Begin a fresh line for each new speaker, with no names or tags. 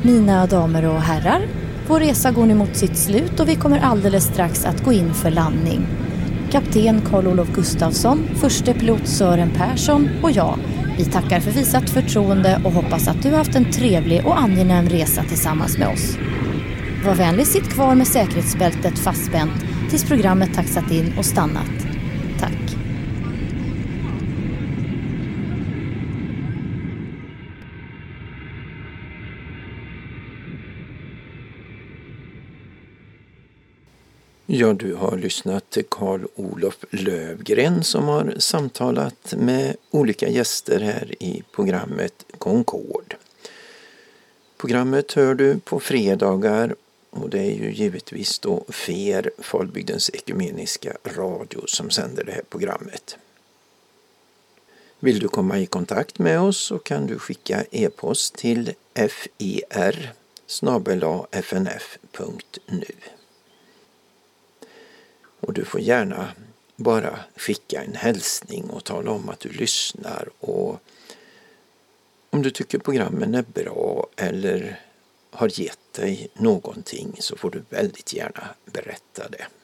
Mina damer och herrar, vår resa går nu mot sitt slut och vi kommer alldeles strax att gå in för landning. Kapten Carl-Olof Gustafsson, förste pilot Sören Persson och jag, vi tackar för visat förtroende och hoppas att du har haft en trevlig och angenäm resa tillsammans med oss. Var vänlig, sitt kvar med säkerhetsbältet fastspänt tills programmet taxat in och stannat. Tack.
Ja, du har lyssnat till Carl-Olof Löfgren som har samtalat med olika gäster här i programmet Concorde. Programmet hör du på fredagar och det är ju givetvis då FER, Falbygdens ekumeniska radio, som sänder det här programmet. Vill du komma i kontakt med oss så kan du skicka e-post till fer@fnf.nu. Och du får gärna bara skicka en hälsning och tala om att du lyssnar, och om du tycker programmen är bra eller har gett dig någonting så får du väldigt gärna berätta det.